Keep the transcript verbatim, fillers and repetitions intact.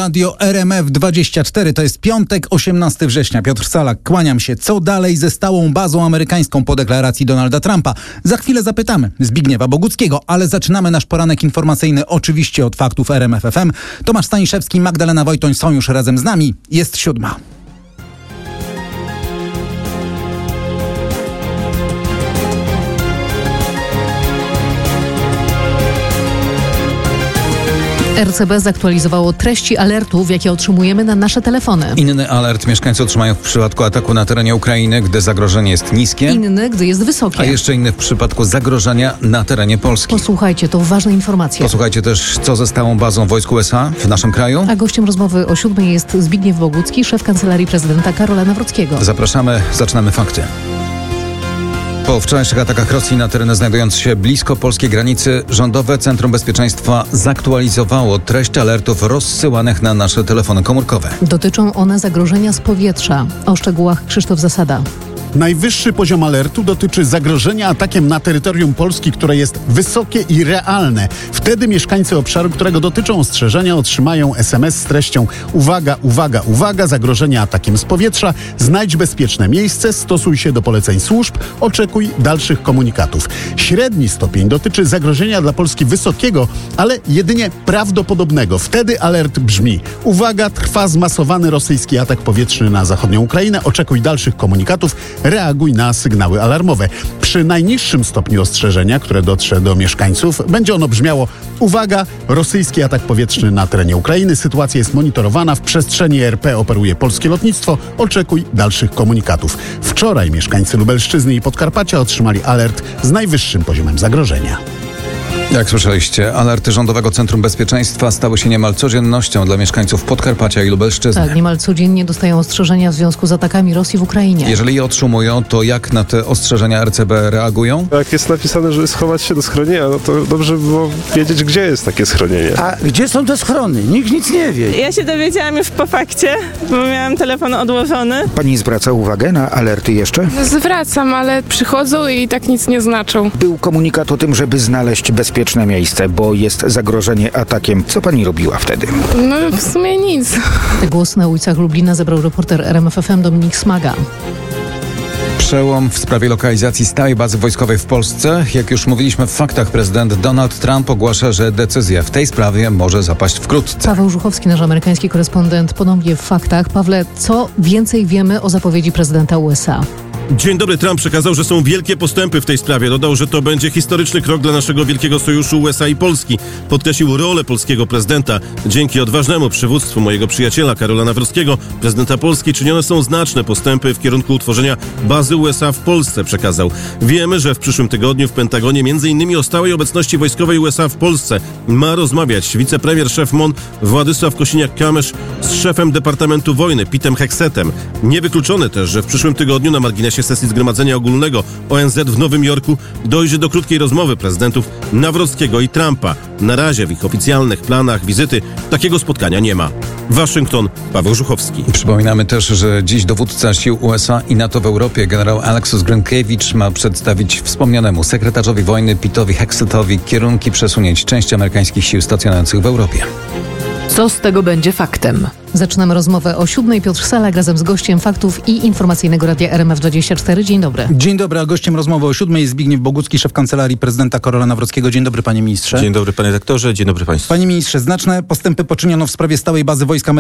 Radio R M F dwadzieścia cztery. To jest piątek, osiemnastego września. Piotr Salak, kłaniam się. Co dalej ze stałą bazą amerykańską po deklaracji Donalda Trumpa? Za chwilę zapytamy Zbigniewa Boguckiego, ale zaczynamy nasz poranek informacyjny oczywiście od faktów R M F F M. Tomasz Staniszewski, Magdalena Wojtoń są już razem z nami. Jest siódma. R C B zaktualizowało treści alertów, jakie otrzymujemy na nasze telefony. Inny alert mieszkańcy otrzymają w przypadku ataku na terenie Ukrainy, gdy zagrożenie jest niskie. Inny, gdy jest wysokie. A jeszcze inny w przypadku zagrożenia na terenie Polski. Posłuchajcie, to ważne informacje. Posłuchajcie też, co ze stałą bazą wojsk U S A w naszym kraju. A gościem rozmowy o siódmej jest Zbigniew Bogucki, szef Kancelarii Prezydenta Karola Nawrockiego. Zapraszamy, zaczynamy fakty. Po wczorajszych atakach Rosji na tereny znajdujące się blisko polskiej granicy, Rządowe Centrum Bezpieczeństwa zaktualizowało treść alertów rozsyłanych na nasze telefony komórkowe. Dotyczą one zagrożenia z powietrza. O szczegółach Krzysztof Zasada. Najwyższy poziom alertu dotyczy zagrożenia atakiem na terytorium Polski, które jest wysokie i realne. Wtedy mieszkańcy obszaru, którego dotyczą ostrzeżenia, otrzymają es em es z treścią: uwaga, uwaga, uwaga, zagrożenie atakiem z powietrza, znajdź bezpieczne miejsce, stosuj się do poleceń służb, oczekuj dalszych komunikatów. Średni stopień dotyczy zagrożenia dla Polski wysokiego, ale jedynie prawdopodobnego. Wtedy alert brzmi: uwaga, trwa zmasowany rosyjski atak powietrzny na zachodnią Ukrainę, oczekuj dalszych komunikatów, reaguj na sygnały alarmowe. Przy najniższym stopniu ostrzeżenia, które dotrze do mieszkańców, będzie ono brzmiało: uwaga, rosyjski atak powietrzny na terenie Ukrainy, sytuacja jest monitorowana, w przestrzeni er pe operuje polskie lotnictwo, oczekuj dalszych komunikatów. Wczoraj mieszkańcy Lubelszczyzny i Podkarpacia otrzymali alert z najwyższym poziomem zagrożenia. Jak słyszeliście, alerty Rządowego Centrum Bezpieczeństwa stały się niemal codziennością dla mieszkańców Podkarpacia i Lubelszczyzny. Tak, niemal codziennie dostają ostrzeżenia w związku z atakami Rosji w Ukrainie. Jeżeli je otrzymują, to jak na te ostrzeżenia er ce be reagują? Jak jest napisane, że schować się do schronienia, no to dobrze by było wiedzieć, gdzie jest takie schronienie. A gdzie są te schrony? Nikt nic nie wie. Ja się dowiedziałam już po fakcie, bo miałam telefon odłożony. Pani zwraca uwagę na alerty jeszcze? Zwracam, ale przychodzą i tak nic nie znaczą. Był komunikat o tym, żeby znaleźć bezpieczne miejsce, bo jest zagrożenie atakiem. Co pani robiła wtedy? No w sumie nic. Te głosy na ulicach Lublina zebrał reporter R M F F M Dominik Smaga. Przełom w sprawie lokalizacji stałej bazy wojskowej w Polsce. Jak już mówiliśmy w faktach, prezydent Donald Trump ogłasza, że decyzja w tej sprawie może zapaść wkrótce. Paweł Żuchowski, nasz amerykański korespondent, ponownie w faktach. Pawle, co więcej wiemy o zapowiedzi prezydenta U S A? Dzień dobry. Trump przekazał, że są wielkie postępy w tej sprawie. Dodał, że to będzie historyczny krok dla naszego wielkiego sojuszu U S A i Polski. Podkreślił rolę polskiego prezydenta. Dzięki odważnemu przywództwu mojego przyjaciela Karola Nawrockiego, prezydenta Polski, czynione są znaczne postępy w kierunku utworzenia bazy U S A w Polsce, przekazał. Wiemy, że w przyszłym tygodniu w Pentagonie między innymi o stałej obecności wojskowej U S A w Polsce ma rozmawiać wicepremier szef M O N Władysław Kosiniak-Kamysz z szefem Departamentu Wojny Petem Heksetem. Niewykluczone też, że w przyszłym tygodniu na marginesie sesji Zgromadzenia Ogólnego O N Z w Nowym Jorku dojdzie do krótkiej rozmowy prezydentów Nawrockiego i Trumpa. Na razie w ich oficjalnych planach wizyty takiego spotkania nie ma. Waszyngton, Paweł Żuchowski. Przypominamy też, że dziś dowódca sił U S A i NATO w Europie, generał Aleksus Grynkewicz, ma przedstawić wspomnianemu sekretarzowi wojny Petowi Heksetowi kierunki przesunięć części amerykańskich sił stacjonujących w Europie. Co z tego będzie faktem? Zaczynamy rozmowę o siódmej. Piotr Salak razem z gościem faktów i informacyjnego Radia R M F dwadzieścia cztery. Dzień dobry. Dzień dobry, a gościem rozmowy o siódmej jest Zbigniew Bogucki, szef Kancelarii Prezydenta Karola Nawrockiego. Dzień dobry, panie ministrze. Dzień dobry, panie rektorze. Dzień dobry państwu. Panie ministrze, znaczne postępy poczyniono w sprawie stałej bazy wojsk amerykańskich